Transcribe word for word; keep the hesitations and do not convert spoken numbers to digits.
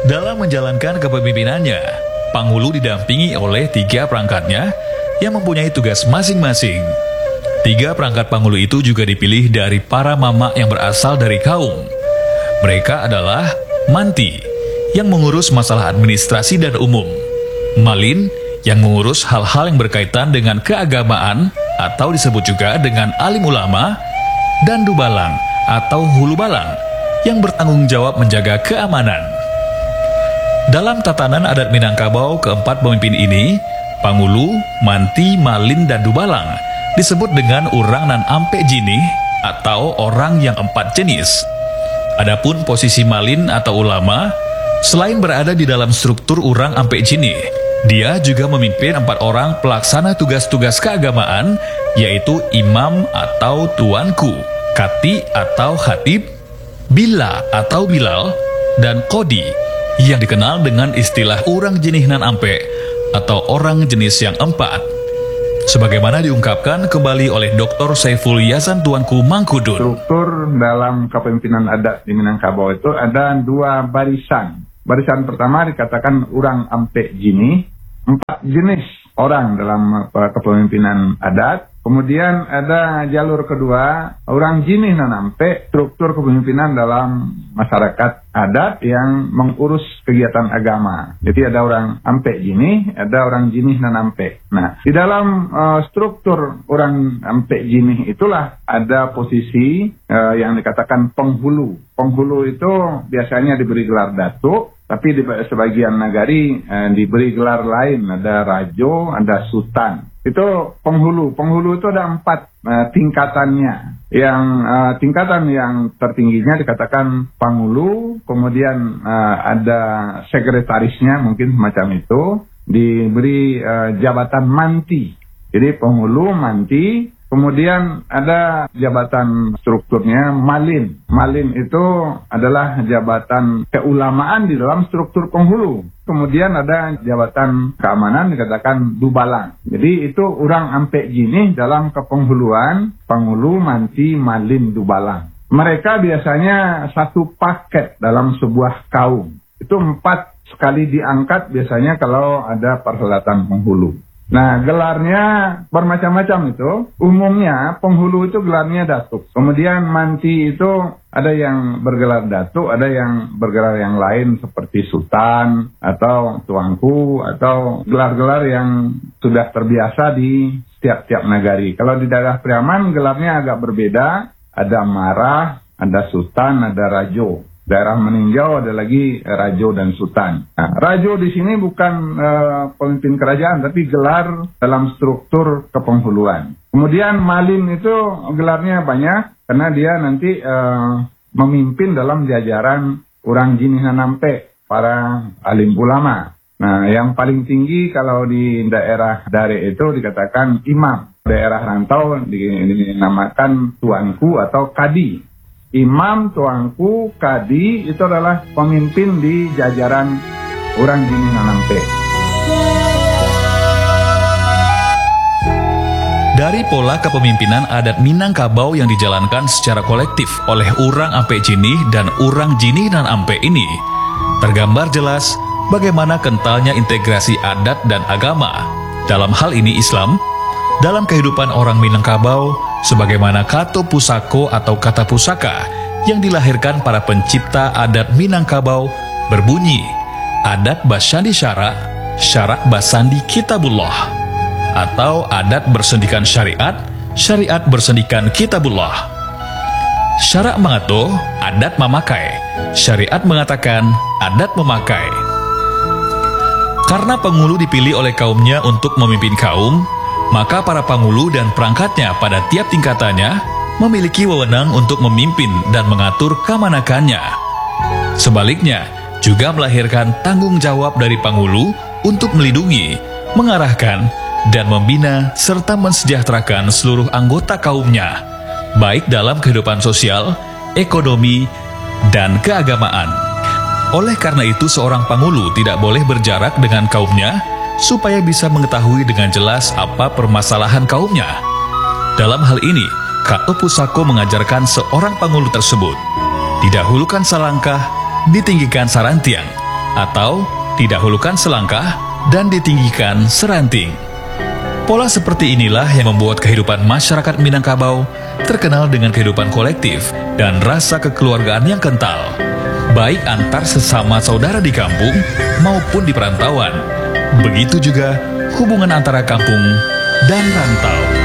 Dalam menjalankan kepemimpinannya, Panghulu didampingi oleh tiga perangkatnya yang mempunyai tugas masing-masing. Tiga perangkat Panghulu itu juga dipilih dari para mama yang berasal dari kaum. Mereka adalah Manti, yang mengurus masalah administrasi dan umum, Malin, yang mengurus hal-hal yang berkaitan dengan keagamaan atau disebut juga dengan alim ulama, dan Dubalang atau Hulu Balang, yang bertanggung jawab menjaga keamanan. Dalam tatanan adat Minangkabau, keempat pemimpin ini, Panghulu, Manti, Malin, dan Dubalang, disebut dengan urang nan ampe jinih atau orang yang empat jenis. Adapun posisi Malin atau ulama, selain berada di dalam struktur urang ampe jinih, dia juga memimpin empat orang pelaksana tugas-tugas keagamaan, yaitu imam atau tuanku, kati atau khatib, bila atau bilal, dan kodi, yang dikenal dengan istilah urang jenih nan ampe atau orang jenis yang empat. Sebagaimana diungkapkan kembali oleh doktor Saiful Yasan Tuanku Mangkudun. Struktur dalam kepemimpinan adat di Minangkabau itu ada dua barisan. Barisan pertama dikatakan urang ampe jini, empat jenis orang dalam kepemimpinan adat. Kemudian ada jalur kedua, orang jinih nan ampe, struktur kepemimpinan dalam masyarakat adat yang mengurus kegiatan agama. Jadi ada orang ampe jinih, ada orang jinih nan ampe. Nah, di dalam uh, struktur orang ampe jinih itulah ada posisi uh, yang dikatakan penghulu. Penghulu itu biasanya diberi gelar datuk, tapi di sebagian nagari eh, diberi gelar lain, ada rajo, ada sultan. Itu penghulu. Penghulu itu ada empat eh, tingkatannya. Yang eh, tingkatan yang tertingginya dikatakan panghulu, kemudian eh, ada sekretarisnya, mungkin semacam itu, diberi eh, jabatan manti. Jadi penghulu, manti. Kemudian ada jabatan strukturnya malin. Malin itu adalah jabatan keulamaan di dalam struktur penghulu. Kemudian ada jabatan keamanan dikatakan dubalang. Jadi itu urang ampe jinih dalam kepenghuluan, penghulu, manti, malin, dubalang. Mereka biasanya satu paket dalam sebuah kaum. Itu empat sekali diangkat biasanya kalau ada perhelatan penghulu. Nah, gelarnya bermacam-macam itu. Umumnya penghulu itu gelarnya datuk. Kemudian manti itu ada yang bergelar datuk, ada yang bergelar yang lain seperti sultan atau tuanku atau gelar-gelar yang sudah terbiasa di setiap-tiap nagari. Kalau di daerah Priaman gelarnya agak berbeda. Ada marah, ada sultan, ada rajo. Daerah Meninjau ada lagi eh, rajo dan sultan. Nah, rajo di sini bukan eh, pemimpin kerajaan, tapi gelar dalam struktur kepenghuluan. Kemudian malin itu gelarnya banyak, karena dia nanti eh, memimpin dalam jajaran urang jinih nanampe, para alim ulama. Nah, yang paling tinggi kalau di daerah Dare itu dikatakan imam. Daerah rantau dinamakan tuanku atau kadi. Imam, tuanku, kadi itu adalah pemimpin di jajaran urang jinih nanampe. Dari pola kepemimpinan adat Minangkabau yang dijalankan secara kolektif oleh urang ampe jinih dan urang jinih nan ampe ini, tergambar jelas bagaimana kentalnya integrasi adat dan agama. Dalam hal ini Islam, dalam kehidupan orang Minangkabau, sebagaimana kata pusako atau kata pusaka yang dilahirkan para pencipta adat Minangkabau berbunyi, adat basandi syarak, syarak basandi kitabullah, atau adat bersendikan syariat, syariat bersendikan kitabullah. Syarak mengatur, adat memakai, syariat mengatakan, adat memakai. Karena penghulu dipilih oleh kaumnya untuk memimpin kaum, maka para panghulu dan perangkatnya pada tiap tingkatannya memiliki wewenang untuk memimpin dan mengatur kemanakannya. Sebaliknya, juga melahirkan tanggung jawab dari panghulu untuk melindungi, mengarahkan, dan membina serta mensejahterakan seluruh anggota kaumnya, baik dalam kehidupan sosial, ekonomi, dan keagamaan. Oleh karena itu, seorang panghulu tidak boleh berjarak dengan kaumnya, supaya bisa mengetahui dengan jelas apa permasalahan kaumnya. Dalam hal ini, Kato Pusako mengajarkan seorang panghulu tersebut, didahulukan salangkah, ditinggikan sarantiang, atau didahulukan selangkah dan ditinggikan seranting. Pola seperti inilah yang membuat kehidupan masyarakat Minangkabau terkenal dengan kehidupan kolektif dan rasa kekeluargaan yang kental, baik antar sesama saudara di kampung maupun di perantauan. Begitu juga hubungan antara kampung dan rantau.